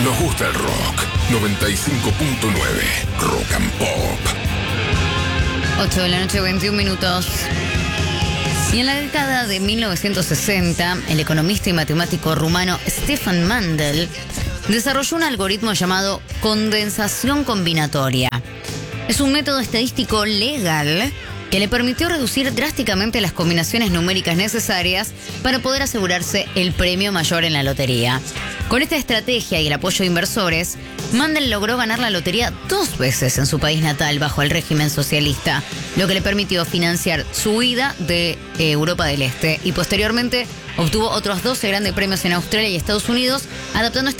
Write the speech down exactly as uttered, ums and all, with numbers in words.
Nos gusta el rock. noventa y cinco punto nueve Rock and Pop. ocho de la noche, veintiún minutos. Y en la década de mil novecientos sesenta, el economista y matemático rumano Stefan Mandel desarrolló un algoritmo llamado condensación combinatoria. Es un método estadístico legal que le permitió reducir drásticamente las combinaciones numéricas necesarias para poder asegurarse el premio mayor en la lotería. Con esta estrategia y el apoyo de inversores, Mandel logró ganar la lotería dos veces en su país natal bajo el régimen socialista, lo que le permitió financiar su huida de eh, Europa del Este y posteriormente obtuvo otros doce grandes premios en Australia y Estados Unidos, adaptando esta